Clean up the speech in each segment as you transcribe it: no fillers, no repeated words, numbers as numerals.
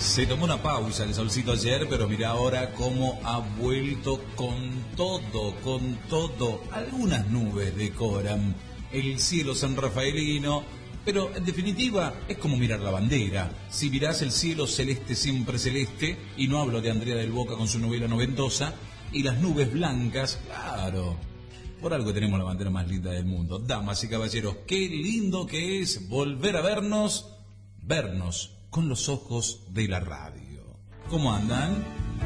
Se tomó una pausa el solcito ayer, pero mira ahora cómo ha vuelto con todo. Algunas nubes decoran el cielo sanrafaelino, pero en definitiva es como mirar la bandera. Si mirás el cielo celeste, siempre celeste, y no hablo de Andrea del Boca con su novela noventosa, y las nubes blancas, claro, por algo tenemos la bandera más linda del mundo. Damas y caballeros, qué lindo que es volver a vernos con los ojos de la radio. ¿Cómo andan?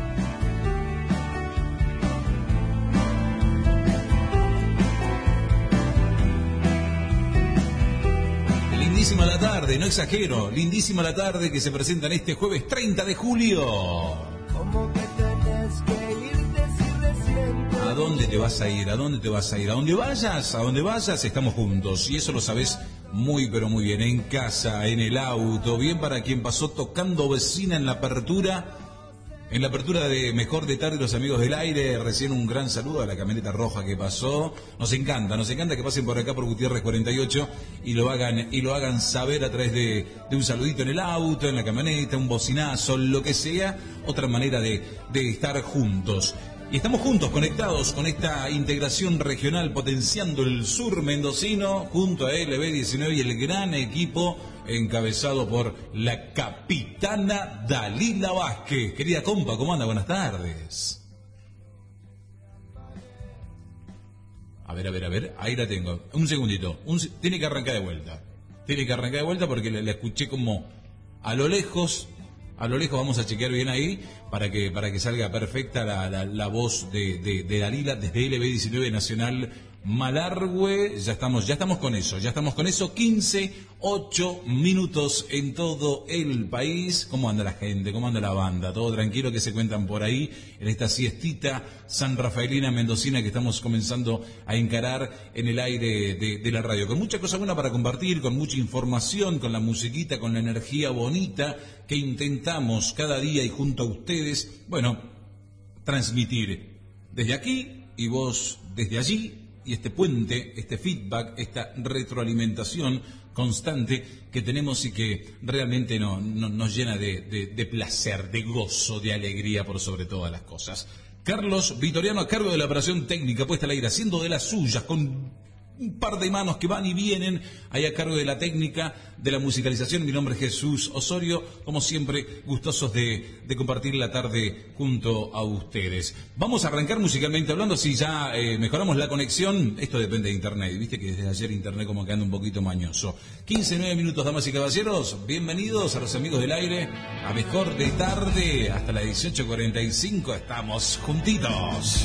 Lindísima la tarde, no exagero, lindísima la tarde que se presenta en este jueves 30 de julio. ¿Cómo que tenés que irte si recién? ¿A dónde te vas a ir? ¿A dónde te vas a ir? A donde vayas, estamos juntos. Y eso lo sabés muy, pero muy bien. En casa, en el auto, bien para quien pasó tocando bocina en la apertura. En la apertura de Mejor de Tarde, los amigos del aire, recién un gran saludo a la camioneta roja que pasó. Nos encanta que pasen por acá por Gutiérrez 48 y lo hagan saber a través de un saludito en el auto, en la camioneta, un bocinazo, lo que sea, otra manera de estar juntos. Y estamos juntos, conectados con esta integración regional, potenciando el sur mendocino, junto a LB19 y el gran equipo encabezado por la capitana Dalila Vázquez. Querida compa, ¿cómo anda? Buenas tardes. A ver, ahí la tengo. Un segundito, tiene que arrancar de vuelta porque la escuché como a lo lejos. A lo lejos vamos a chequear bien ahí para que salga perfecta la voz de Dalila desde LB19 Nacional Malargüe. Ya estamos con eso. 8 minutos en todo el país. ¿Cómo anda la gente? ¿Cómo anda la banda? ¿Todo tranquilo? ¿Qué se cuentan por ahí en esta siestita sanrafaelina mendocina que estamos comenzando a encarar en el aire de la radio? Con mucha cosa buena para compartir, con mucha información, con la musiquita, con la energía bonita que intentamos cada día y junto a ustedes, transmitir desde aquí y vos desde allí. Y este puente, este feedback, esta retroalimentación constante que tenemos y que realmente nos llena de placer, de gozo, de alegría por sobre todas las cosas. Carlos Vitoriano a cargo de la operación técnica puesta al aire, haciendo de las suyas, con un par de manos que van y vienen, ahí a cargo de la técnica, de la musicalización. Mi nombre es Jesús Osorio, como siempre, gustosos de compartir la tarde junto a ustedes. Vamos a arrancar musicalmente hablando, si ya mejoramos la conexión. Esto depende de internet, viste que desde ayer internet como que anda un poquito mañoso. 15-9 minutos, damas y caballeros, bienvenidos a los amigos del aire, a Mejor de Tarde, hasta las 18:45, estamos juntitos.